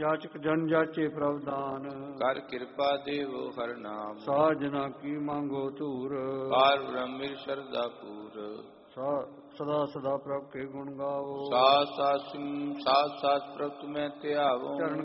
ਜਾਚਕ ਜਨ ਜਾਚੇ ਪ੍ਰਭ ਦਾਨ, ਕਰ ਕਿਰਪਾ ਦੇਵੋ ਹਰ ਨਾਮ, ਸਾਜਨਾ ਕੀ ਮੰਗੋ ਧੂਰ, ਪਾਰ ਬ੍ਰਹਮਿ ਸ਼ਰਧਾ ਪੂਰ, ਸਦਾ ਸਦਾ ਪ੍ਰਭ ਕੇ ਗੁਣ ਗਾਵੋ, ਸਾਥ ਸਾਥ ਪ੍ਰਭ ਤੁਮੈ ਧਿਆਵੋ, ਚਰਨ